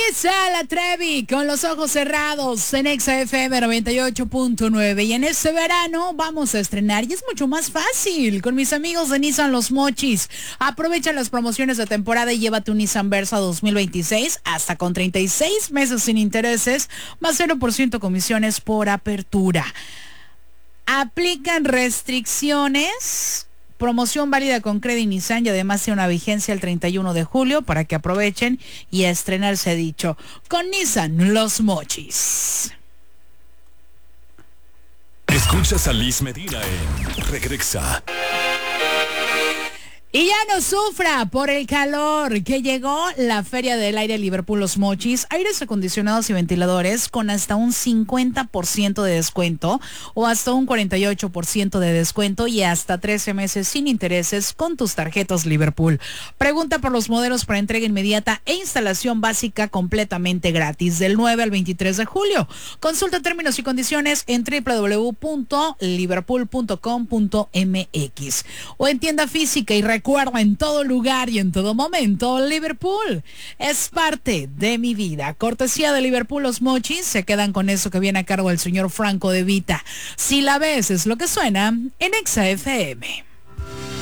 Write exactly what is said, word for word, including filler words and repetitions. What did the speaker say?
Vanessa La Trevi con los ojos cerrados en Exa F M noventa y ocho punto nueve. Y en este verano vamos a estrenar, y es mucho más fácil, con mis amigos de Nissan Los Mochis. Aprovecha las promociones de temporada y llévate un Nissan Versa dos mil veintiséis hasta con treinta y seis meses sin intereses, más cero por ciento comisiones por apertura. Aplican restricciones. Promoción válida con Credit Nissan y además tiene una vigencia el treinta y uno de julio para que aprovechen y a estrenarse dicho. Con Nissan Los Mochis. Escuchas a Liz Medina en Regresa. Y ya no sufra por el calor, que llegó la Feria del Aire Liverpool Los Mochis, aires acondicionados y ventiladores con hasta un cincuenta por ciento de descuento o hasta un cuarenta y ocho por ciento de descuento y hasta trece meses sin intereses con tus tarjetas Liverpool. Pregunta por los modelos para entrega inmediata e instalación básica completamente gratis del nueve al veintitrés de julio. Consulta términos y condiciones en doble u doble u doble u punto liverpool punto com punto m x o en tienda física. Y recuerda, en todo lugar y en todo momento, Liverpool es parte de mi vida. Cortesía de Liverpool Los Mochis. Se quedan con eso que viene a cargo del señor Franco De Vita. Si la ves, es lo que suena en Exa F M.